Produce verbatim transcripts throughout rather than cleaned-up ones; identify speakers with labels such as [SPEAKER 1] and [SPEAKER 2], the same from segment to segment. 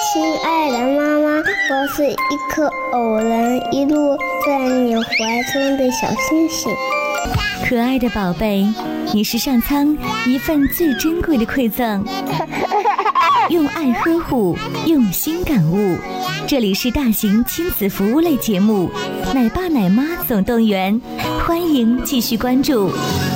[SPEAKER 1] 亲爱的妈妈，我是一颗偶然一路在你怀中的小星星。
[SPEAKER 2] 可爱的宝贝，你是上苍一份最珍贵的馈赠，用爱呵护，用心感悟。这里是大型亲子服务类节目《奶爸奶妈总动员》，欢迎继续关注。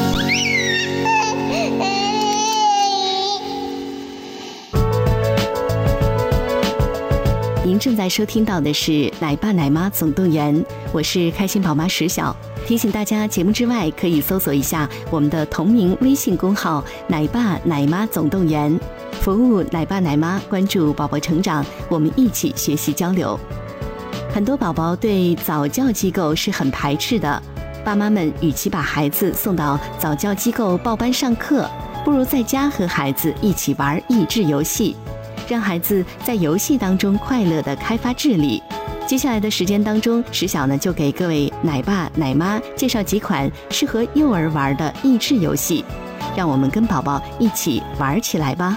[SPEAKER 3] 您正在收听到的是《奶爸奶妈总动员》，我是开心宝妈石晓。提醒大家，节目之外可以搜索一下我们的同名微信公号“奶爸奶妈总动员”，服务奶爸奶妈，关注宝宝成长，我们一起学习交流。很多宝宝对早教机构是很排斥的，爸妈们与其把孩子送到早教机构报班上课，不如在家和孩子一起玩益智游戏，让孩子在游戏当中快乐地开发智力。接下来的时间当中，石晓呢就给各位奶爸奶妈介绍几款适合幼儿玩的益智游戏，让我们跟宝宝一起玩起来吧。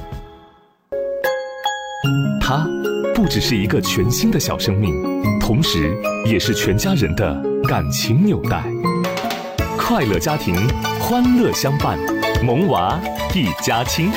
[SPEAKER 4] 它不只是一个全新的小生命，同时也是全家人的感情纽带。快乐家庭，欢乐相伴，萌娃一家亲。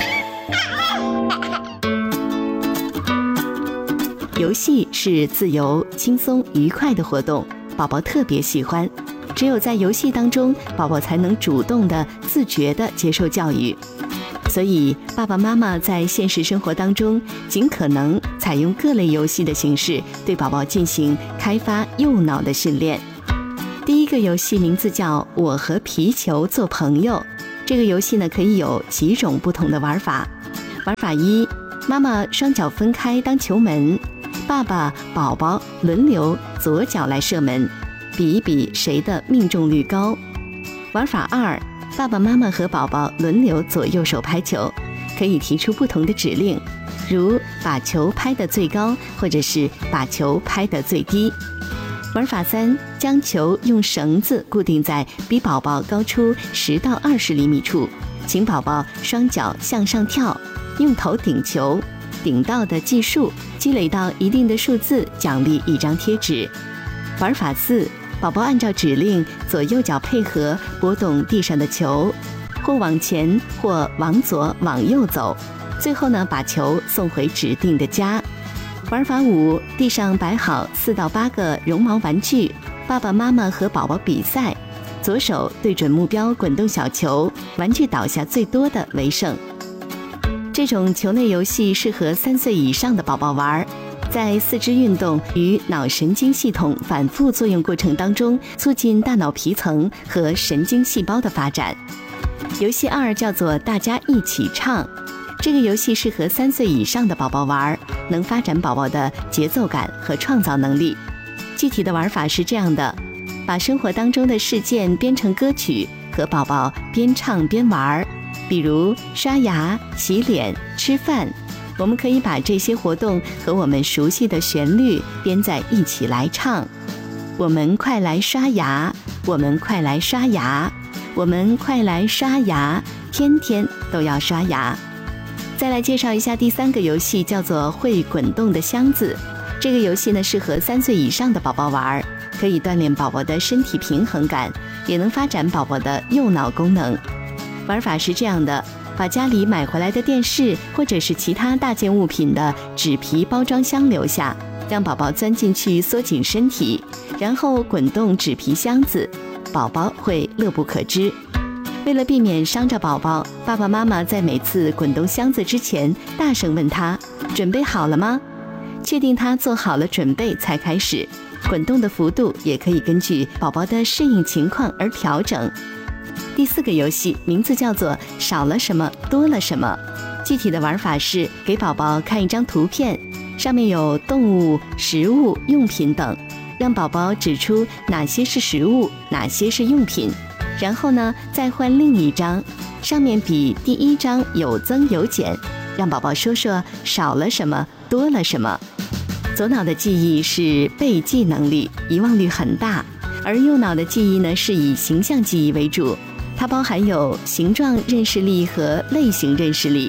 [SPEAKER 3] 游戏是自由、轻松、愉快的活动，宝宝特别喜欢。只有在游戏当中，宝宝才能主动的、自觉的接受教育。所以，爸爸妈妈在现实生活当中，尽可能采用各类游戏的形式，对宝宝进行开发右脑的训练。第一个游戏名字叫“我和皮球做朋友”。这个游戏呢，可以有几种不同的玩法。玩法一，妈妈双脚分开当球门，爸爸、宝宝轮流左脚来射门，比一比谁的命中率高。玩法二，爸爸妈妈和宝宝轮流左右手拍球，可以提出不同的指令，如把球拍得最高，或者是把球拍得最低。玩法三，将球用绳子固定在比宝宝高出十到二十厘米处，请宝宝双脚向上跳，用头顶球，顶到的计数，积累到一定的数字，奖励一张贴纸。玩法四，宝宝按照指令左右脚配合拨动地上的球，或往前或往左往右走，最后呢把球送回指定的家。玩法五，地上摆好四到八个绒毛玩具，爸爸妈妈和宝宝比赛，左手对准目标滚动小球，玩具倒下最多的为胜。这种球类游戏适合三岁以上的宝宝玩，在四肢运动与脑神经系统反复作用过程当中，促进大脑皮层和神经细胞的发展。游戏二叫做大家一起唱，这个游戏适合三岁以上的宝宝玩，能发展宝宝的节奏感和创造能力。具体的玩法是这样的，把生活当中的事件编成歌曲，和宝宝边唱边玩，比如刷牙、洗脸、吃饭，我们可以把这些活动和我们熟悉的旋律编在一起来唱。我们快来刷牙，我们快来刷牙，我们快来刷牙，天天都要刷牙。再来介绍一下第三个游戏，叫做会滚动的箱子。这个游戏呢，适合三岁以上的宝宝玩，可以锻炼宝宝的身体平衡感，也能发展宝宝的右脑功能。玩法是这样的，把家里买回来的电视或者是其他大件物品的纸皮包装箱留下，让宝宝钻进去缩紧身体，然后滚动纸皮箱子，宝宝会乐不可支。为了避免伤着宝宝，爸爸妈妈在每次滚动箱子之前大声问他准备好了吗？确定他做好了准备才开始。滚动的幅度也可以根据宝宝的适应情况而调整。第四个游戏名字叫做少了什么多了什么，具体的玩法是给宝宝看一张图片，上面有动物、食物、用品等，让宝宝指出哪些是食物，哪些是用品，然后呢再换另一张，上面比第一张有增有减，让宝宝说说少了什么多了什么。左脑的记忆是背记能力，遗忘率很大，而右脑的记忆呢是以形象记忆为主，它包含有形状认识力和类型认识力，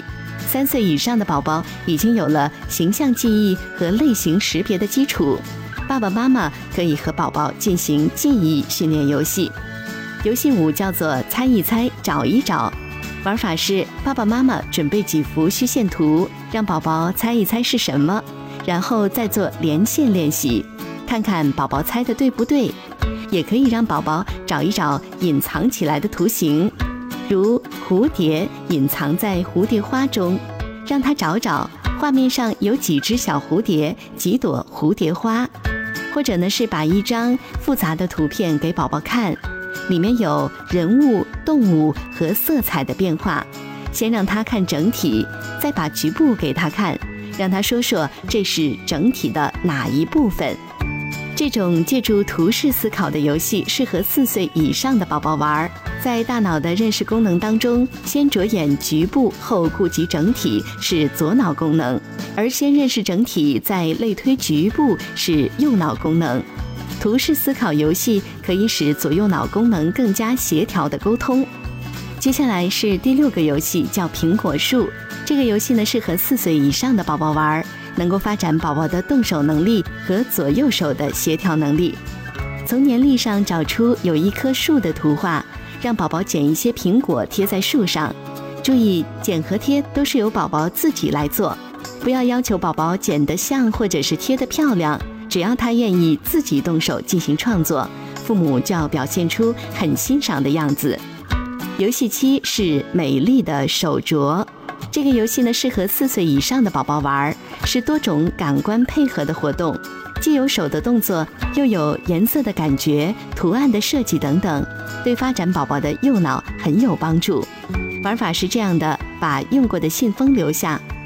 [SPEAKER 3] 三岁以上的宝宝已经有了形象记忆和类型识别的基础，爸爸妈妈可以和宝宝进行记忆训练游戏。游戏五叫做猜一猜找一找，玩法是爸爸妈妈准备几幅虚线图，让宝宝猜一猜是什么，然后再做连线练习，看看宝宝猜的对不对。也可以让宝宝找一找隐藏起来的图形，如蝴蝶隐藏在蝴蝶花中，让他找找画面上有几只小蝴蝶，几朵蝴蝶花。或者呢是把一张复杂的图片给宝宝看，里面有人物、动物和色彩的变化，先让他看整体，再把局部给他看，让他说说这是整体的哪一部分。这种借助图式思考的游戏适合四岁以上的宝宝玩。在大脑的认识功能当中，先着眼局部后顾及整体是左脑功能，而先认识整体再类推局部是右脑功能。图式思考游戏可以使左右脑功能更加协调的沟通。接下来是第六个游戏，叫苹果树。这个游戏呢适合四岁以上的宝宝玩，能够发展宝宝的动手能力和左右手的协调能力。从年历上找出有一棵树的图画，让宝宝剪一些苹果贴在树上。注意，剪和贴都是由宝宝自己来做，不要要求宝宝剪得像或者是贴得漂亮，只要他愿意自己动手进行创作，父母就要表现出很欣赏的样子。游戏七是美丽的手镯。这个游戏呢适合四岁以上的宝宝玩，是多种感官配合的活动，既有手的动作，又有颜色的感觉、图案的设计等等，对发展宝宝的右脑很有帮助。玩法是这样的，把用过的信封留下，